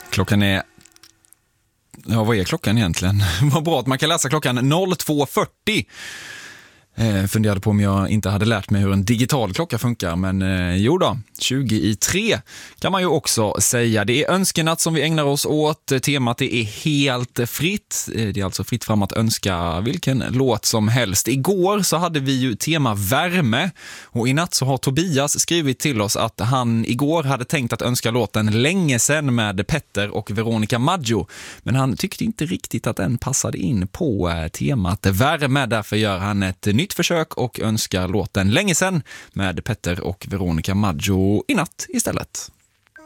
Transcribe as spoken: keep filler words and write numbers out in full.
Klockan är... Ja, vad är klockan egentligen? Vad bra att man kan läsa klockan två fyrtio. Eh, funderade på om jag inte hade lärt mig hur en digital klocka funkar, men eh, jo då, tjugo i tre kan man ju också säga. Det är önskenatt som vi ägnar oss åt. Temat är helt fritt. Det är alltså fritt fram att önska vilken låt som helst. Igår så hade vi ju tema värme, och i natt så har Tobias skrivit till oss att han igår hade tänkt att önska låten Länge sen med Petter och Veronica Maggio, men han tyckte inte riktigt att den passade in på temat värme. Därför gör han ett nytt försök och önskar låten Länge sen med Petter och Veronica Maggio i natt istället.